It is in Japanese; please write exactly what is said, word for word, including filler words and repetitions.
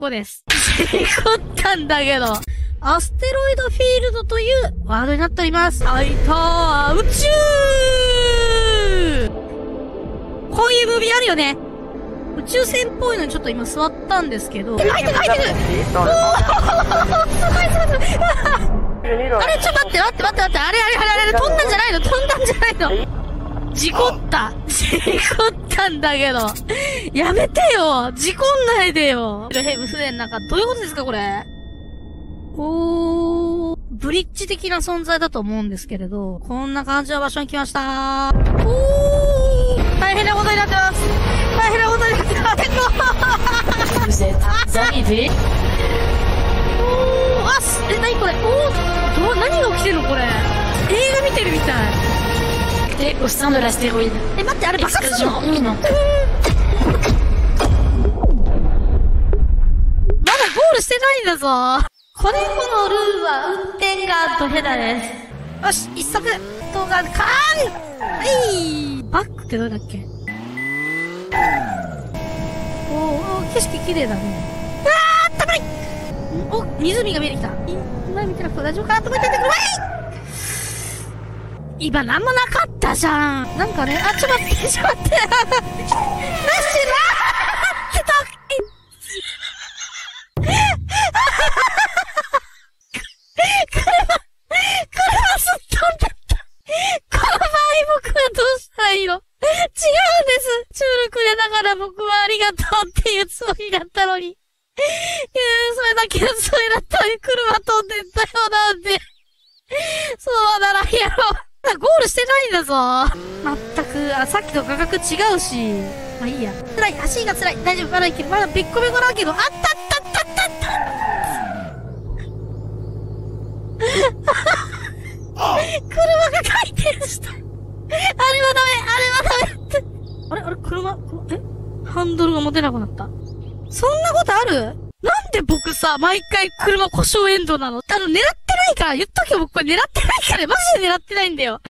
こです。事故ったんだけど。アステロイドフィールドというワードになっております。あいたー、宇宙こういうムービーあるよね。宇宙船っぽいのにちょっと今座ったんですけど。入ってる入ってるおーすごいすごいすごいあれちょっと待って待って待って待って、あれあれあれあれ飛んだんじゃないの飛んだんじゃないの事故った事故ったんだけどやめてよ事故んないでよヘブ船なんかどういうことですかこれおー、ブリッジ的な存在だと思うんですけれど、こんな感じの場所に来ましたー。おー、大変なことになってます。大変なことになってます。おー、あ、え、なにこれおー、ど、何が起きてるのこれ。映画見てるみたい。 え、au sein de l'astéroïde. え、待って、あれ爆発するの？まだゴールしてないんだぞ。これこのルールは運転がドヘダです。よし、一足動画、カーンはい、バックってどうだっけおー、景色綺麗だね。あー、あったかいお、湖が見えてきた。今見てなくて大丈夫かなと思ってんだけど、はい今なんもなかったじゃん。なんかね、あ、ちょっと待って、ちょっと待って。なしなーってた車、車すっ飛んだった。この場合僕はどうしたらいいの違うんです。チュールくれながら僕はありがとうっていうつもりだったのに。いやそれだけのつもりだったのに車飛んでったよなんて。そうならんやろ。ゴールしてないんだぞ。まったく、あ、さっきと価格違うし。まあいいや。辛い、足が辛い。大丈夫、まだいける。まだべっこべこだけど、あったったったったった車が回転した。あれはダメ、あれはダメって。あれあれ車、えハンドルが持てなくなった。そんなことある？なんで僕さ、毎回車故障エンドなの？あの、狙ってないから、言っとけよ、僕これ狙ってないから、マジで狙ってないんだよ。